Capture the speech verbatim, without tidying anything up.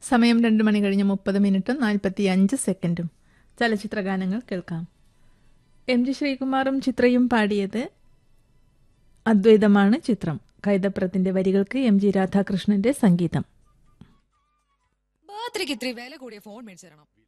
സമയം രണ്ട് മണി കഴിഞ്ഞ് മുപ്പത് മിനിറ്റും നാൽപ്പത്തി അഞ്ച് സെക്കൻഡും. ചലച്ചിത്ര ഗാനങ്ങൾ കേൾക്കാം. എം ജി ശ്രീകുമാറും ചിത്രയും പാടിയത് അദ്വൈതമാണ് ചിത്രം. കൈതപ്രത്തിന്റെ വരികൾക്ക് എം ജി രാധാകൃഷ്ണന്റെ സംഗീതം. ബർത്ത്ഡേക്ക് ഇത്തിരി വില കൂടിയ ഫോൺ മേടിച്ചു തരണം.